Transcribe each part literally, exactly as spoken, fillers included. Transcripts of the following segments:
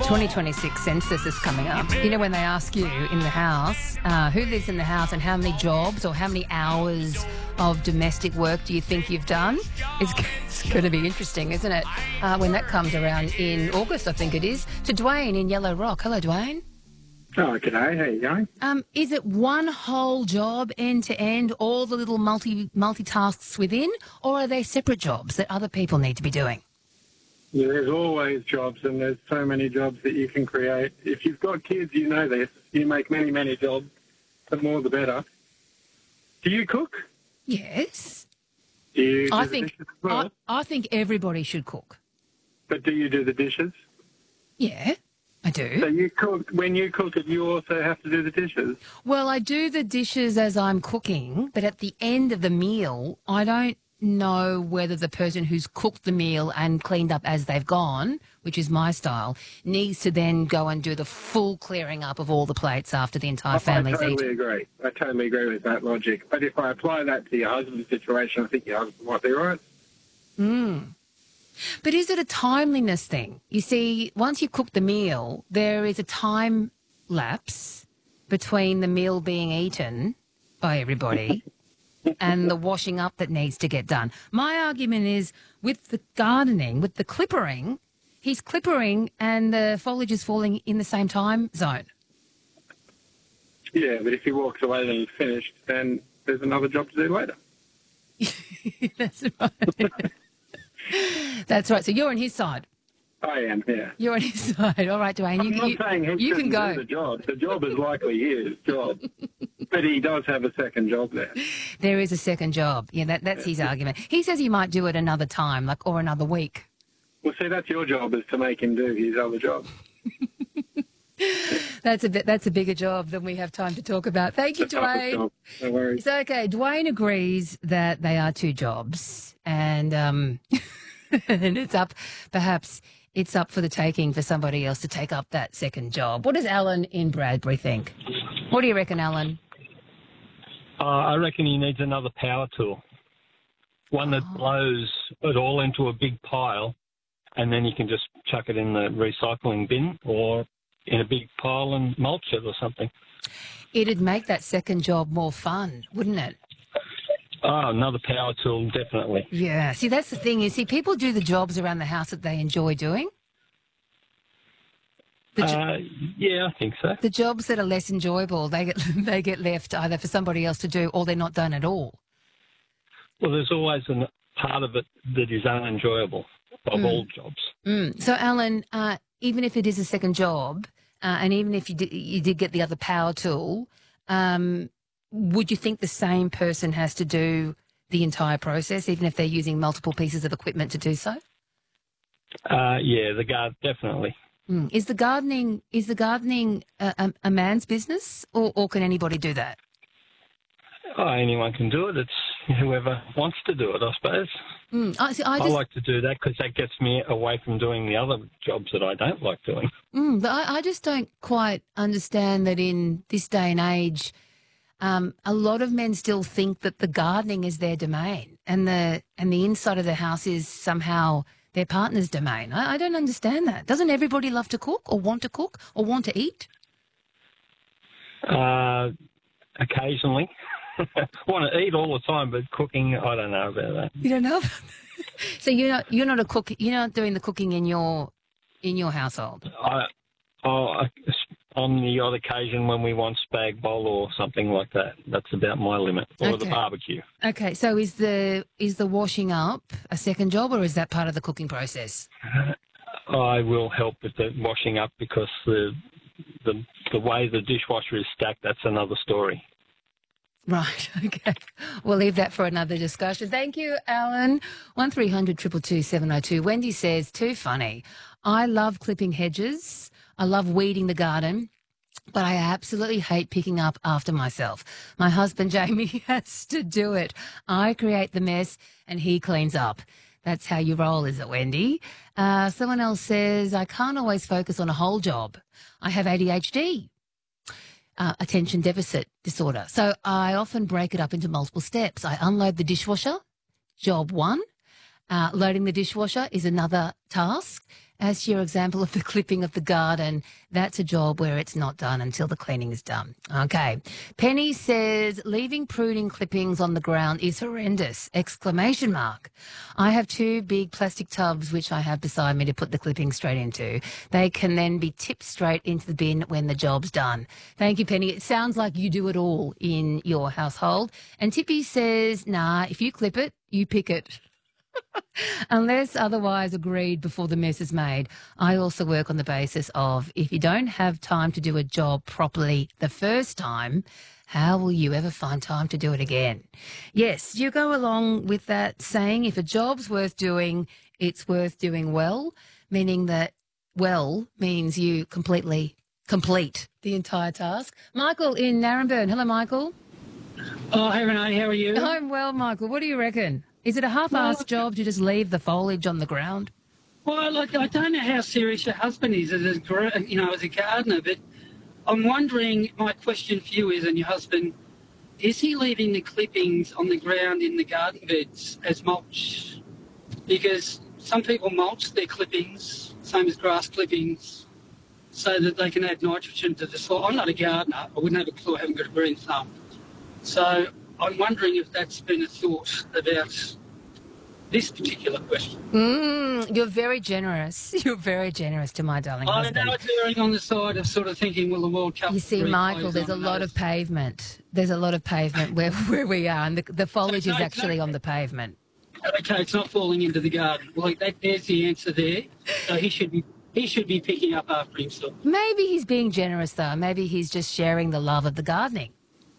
twenty twenty-six census is coming up. You know, when they ask you in the house, uh, who lives in the house and how many jobs or how many hours of domestic work do you think you've done? It's, it's going to be interesting, isn't it? Uh, when that comes around in August, I think it is. To Dwayne in Yellow Rock. Hello, Dwayne. Oh, g'day. How you going? Um, is it one whole job end to end, all the little multi multitasks within, or are they separate jobs that other people need to be doing? Yeah, there's always jobs, and there's so many jobs that you can create. If you've got kids, you know this. You make many, many jobs. The more, the better. Do you cook? Yes. Do you do I the think dishes as well? I, I think everybody should cook. But do you do the dishes? Yeah, I do. So you cook. When you cook it, you also have to do the dishes. Well, I do the dishes as I'm cooking, but at the end of the meal, I don't know whether the person who's cooked the meal and cleaned up as they've gone, which is my style, needs to then go and do the full clearing up of all the plates after the entire family's I totally eaten. agree. I totally agree with that logic. But if I apply that to your husband's situation, I think your husband might be right. Mm. But is it a timeliness thing? You see, once you cook the meal, there is a time lapse between the meal being eaten by everybody and the washing up that needs to get done. My argument is with the gardening, with the clippering, he's clippering and the foliage is falling in the same time zone. Yeah, but if he walks away and he's finished, then there's another job to do later. That's right. That's right. So you're on his side. I am, yeah. You're on his side. All right, Dwayne. I'm You, not you, saying he you can shouldn't go. do the job. The job is likely his job. But he does have a second job there. There is a second job. Yeah, that, that's his argument. He says he might do it another time, like, or another week. Well, see, that's your job, is to make him do his other job. That's a bit, that's a bigger job than we have time to talk about. Thank you, That's not his Dwayne. job. No worries. So, okay, Dwayne agrees that they are two jobs, and um, and it's up, perhaps it's up for the taking for somebody else to take up that second job. What does Alan in Bradbury think? What do you reckon, Alan? Uh, I reckon he needs another power tool, one that Oh. blows it all into a big pile, and then you can just chuck it in the recycling bin or in a big pile and mulch it or something. It'd make that second job more fun, wouldn't it? Oh, another power tool, definitely. Yeah. See, that's the thing is, see, people do the jobs around the house that they enjoy doing. The, jo- Uh, yeah, I think so. the jobs that are less enjoyable, they get they get left either for somebody else to do or they're not done at all. Well, there's always a part of it that is unenjoyable of Mm. all jobs. Mm. So, Alan, uh, even if it is a second job, uh, and even if you did, you did get the other power tool, um, would you think the same person has to do the entire process, even if they're using multiple pieces of equipment to do so? Uh, yeah, the guard, definitely. Mm. Is the gardening is the gardening a, a, a man's business, or, or can anybody do that? Oh, anyone can do it. It's whoever wants to do it, I suppose. Mm. I, see, I I just, like to do that because that gets me away from doing the other jobs that I don't like doing. mm, but I, I just don't quite understand that in this day and age, um, a lot of men still think that the gardening is their domain, and the and the inside of the house is somehow their partner's domain. I, I don't understand that. Doesn't everybody love to cook, or want to cook, or want to eat? Uh, occasionally. Want to eat all the time, but cooking, I don't know about that. You don't know. So you're not you're not a cook. You're not doing the cooking in your in your household. I, oh, I, on the odd occasion when we want spag bol or something like that, that's about my limit. Or the Okay. barbecue. Okay. So is the is the washing up a second job, or is that part of the cooking process? I will help with the washing up because the the the way the dishwasher is stacked, that's another story. Right, okay. We'll leave that for another discussion. Thank you, Alan. one three hundred two two two seven oh two. Wendy says, too funny. I love clipping hedges. I love weeding the garden, but I absolutely hate picking up after myself. My husband, Jamie, has to do it. I create the mess and he cleans up. That's how you roll, is it, Wendy? Uh, someone else says, I can't always focus on a whole job. I have A D H D. Uh, attention deficit disorder. So I often break it up into multiple steps. I unload the dishwasher, job one. Uh, loading the dishwasher is another task. as to your example of the clipping of the garden, that's a job where it's not done until the cleaning is done. Okay. Penny says, leaving pruning clippings on the ground is horrendous, exclamation mark. I have two big plastic tubs which I have beside me to put the clippings straight into. They can then be tipped straight into the bin when the job's done. Thank you, Penny. It sounds like you do it all in your household. And Tippy says, nah, if you clip it, you pick it. Unless otherwise agreed before the mess is made. I also work on the basis of if you don't have time to do a job properly the first time, how will you ever find time to do it again? Yes, you go along with that saying, if a job's worth doing, it's worth doing well, meaning that well means you completely complete the entire task. Michael in Narrabeen. Hello, Michael. Oh, hey, Renee, how are you? I'm well, Michael. What do you reckon? Is it a half-assed well, job to just leave the foliage on the ground? Well, look, I don't know how serious your husband is as a, you know, as a gardener, but I'm wondering, my question for you is, and your husband, is he leaving the clippings on the ground in the garden beds as mulch? Because some people mulch their clippings, same as grass clippings, so that they can add nitrogen to the soil. I'm not a gardener. I wouldn't have a clue. I haven't got a green thumb. So I'm wondering if that's been a thought about this particular question. Mm, you're very generous. You're very generous to my darling I husband. know it's erring on the side of sort of thinking, well, the World Cup... You see, really Michael, there's a lot of pavement. There's a lot of pavement where, where we are, and the, the foliage So, is so, actually so, on the pavement. Okay, it's not falling into the garden. Well, that, there's the answer there. So he should be he should be picking up after himself. Maybe he's being generous, though. Maybe he's just sharing the love of the gardening.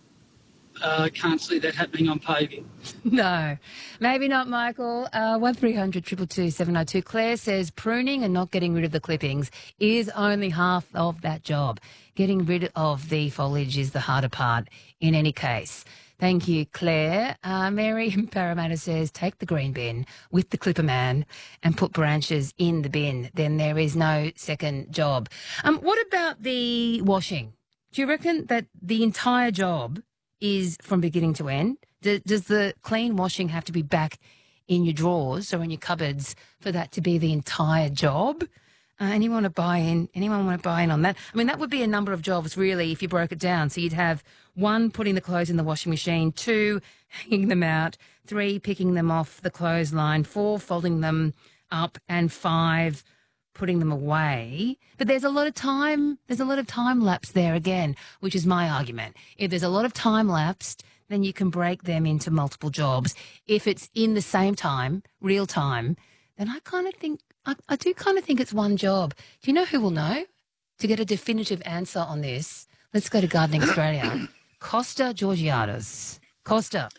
I uh, can't see that happening on paving. No, maybe not, Michael. Uh, one three hundred two two two seven oh two. Claire says pruning and not getting rid of the clippings is only half of that job. Getting rid of the foliage is the harder part in any case. Thank you, Claire. Uh, Mary in Parramatta says take the green bin with the clipper man and put branches in the bin. Then there is no second job. Um, what about the washing? Do you reckon that the entire job is from beginning to end? Does, does the clean washing have to be back in your drawers or in your cupboards for that to be the entire job? Uh, anyone want to buy in? Anyone want to buy in on that? I mean, that would be a number of jobs, really, if you broke it down. So you'd have one, putting the clothes in the washing machine, two, hanging them out, three, picking them off the clothesline, four, folding them up, and five, putting them away. But there's a lot of time, there's a lot of time lapse there again, which is my argument. If there's a lot of time lapsed, then you can break them into multiple jobs. If it's in the same time, real time, then I kind of think, I, I do kind of think it's one job. Do you know who will know? To get a definitive answer on this, let's go to Gardening Australia. Costa Georgiades. Costa.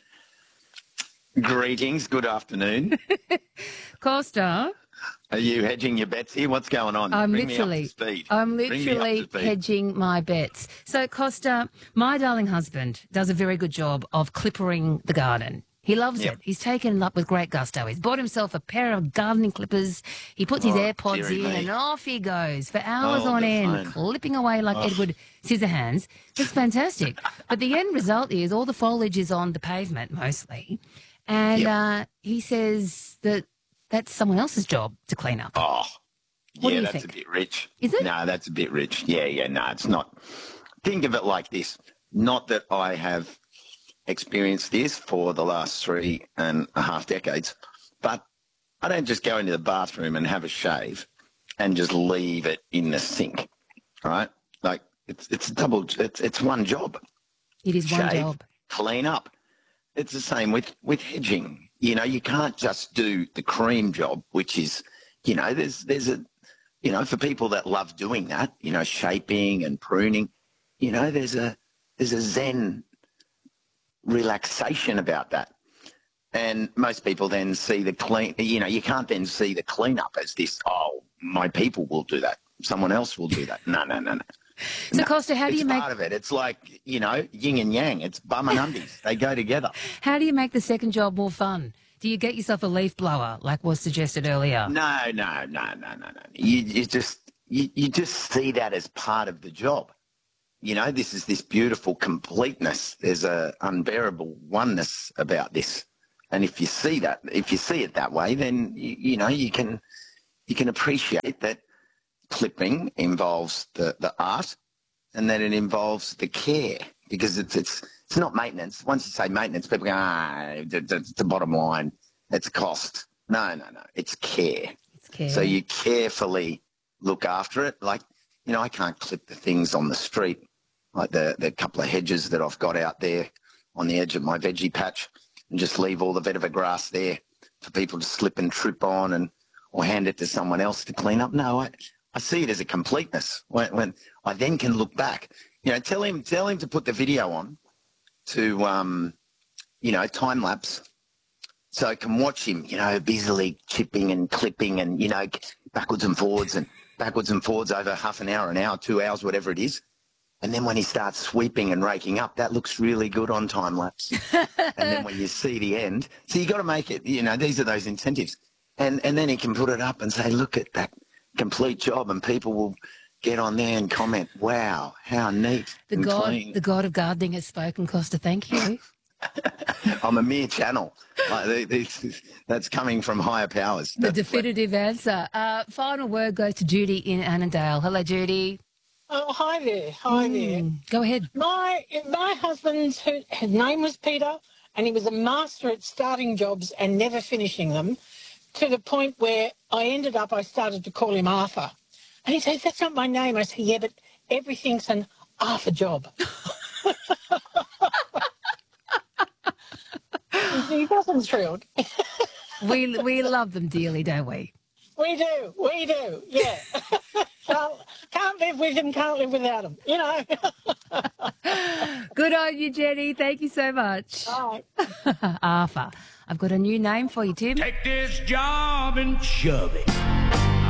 Greetings, good afternoon. Costa. Are you hedging your bets here? What's going on? I'm Bring literally, me up to speed. I'm Bring me up literally to speed. hedging my bets. So, Costa, my darling husband does a very good job of clippering the garden. He loves Yep. it. He's taken it up with great gusto. He's bought himself a pair of gardening clippers. He puts his Oh, AirPods dearie in me. and off he goes for hours Oh, on the end, fun. clipping away like Oh. Edward Scissorhands. It's fantastic. But the end result is all the foliage is on the pavement mostly. And Yep. uh, he says that that's someone else's job to clean up. Oh, What do yeah, you that's think? a bit rich. Is it? No, that's a bit rich. Yeah, yeah, no, it's not. Think of it like this. Not that I have experienced this for the last three and a half decades, but I don't just go into the bathroom and have a shave and just leave it in the sink, right? Like, it's it's a double, it's, it's one job. It is one Shave, job. clean up. It's the same with, with hedging. You know, you can't just do the cream job, which is, you know, there's there's a, you know, for people that love doing that, you know, shaping and pruning, you know, there's a there's a zen relaxation about that. And most people then see the clean, you know, you can't then see the cleanup as this, oh, my people will do that. Someone else will do that. No, no, no, no. So, No, Costa, how do it's you make part of it. It's like, you know, yin and yang. It's bum and undies. They go together. how do you make the second job more fun? Do you get yourself a leaf blower, like was suggested earlier? No, no, no, no, no, no. You, you just you, you just see that as part of the job. You know, this is this beautiful completeness. There's a unbearable oneness about this. And if you see that, if you see it that way, then you, you know you can you can appreciate that clipping involves the, the art and that it involves the care, because it's it's it's not maintenance. Once you say maintenance, people go, ah, it's the bottom line. It's cost. No, no, no. It's care. It's care. So you carefully look after it. Like, you know, I can't clip the things on the street, like the, the couple of hedges that I've got out there on the edge of my veggie patch, and just leave all the vetiver grass there for people to slip and trip on, and or hand it to someone else to clean up. No, I, I see it as a completeness when, when I then can look back. You know, tell him tell him to put the video on to, um, you know, time lapse, so I can watch him, you know, busily chipping and clipping and, you know, backwards and forwards and backwards and forwards over half an hour, an hour, two hours, whatever it is. And then when he starts sweeping and raking up, that looks really good on time lapse. And then when you see the end, so you got to make it, you know, these are those incentives. And and then he can put it up and say, look at that complete job, and people will get on there and comment, wow, how neat The and God, clean. the God of gardening has spoken, Costa. Thank you. I'm a mere channel. Like, this, that's coming from higher powers. The That's definitive answer. Uh, final word goes to Judy in Annandale. Hello, Judy. Oh, hi there. Hi there. Mm, go ahead. My my husband's who, his name was Peter, and he was a master at starting jobs and never finishing them, to the point where I ended up, I started to call him Arthur. And he says, that's not my name. I said, yeah, but everything's an Arthur job. He wasn't thrilled. We we love them dearly, don't we? We do. We do. Yeah. Can't, can't live with him, can't live without him, you know. Good on you, Jenny. Thank you so much. All right. Arthur. I've got a new name for you, Tim. Take this job and shove it.